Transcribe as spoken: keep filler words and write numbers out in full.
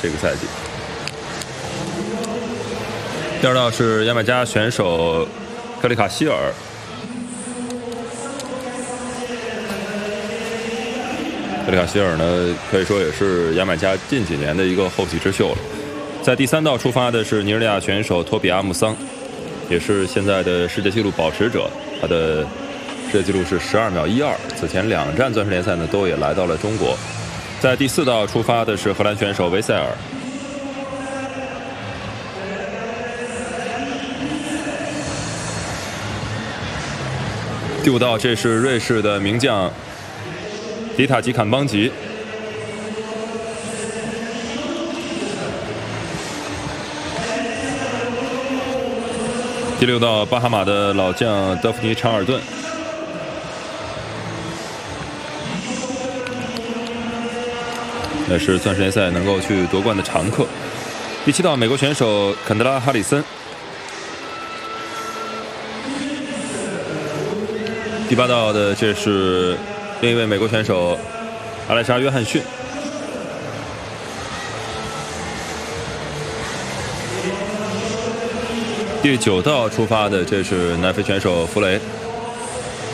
这个赛季。第二道是牙买加选手克里卡希尔。克里卡希尔呢，可以说也是牙买加近几年的一个后起之秀了。在第三道出发的是尼日利亚选手托比阿穆桑，也是现在的世界纪录保持者，他的世界纪录是十二秒一二。此前两站钻石联赛呢，都也来到了中国。在第四道出发的是荷兰选手维塞尔。第五道，这是瑞士的名将迪塔吉坎邦吉。第六道，巴哈马的老将德弗尼查尔顿。也是钻石联赛能够去夺冠的常客。第七道，美国选手坎德拉哈里森。第八道的这是另一位美国选手阿莱莎·约翰逊。第九道出发的这是南非选手弗雷。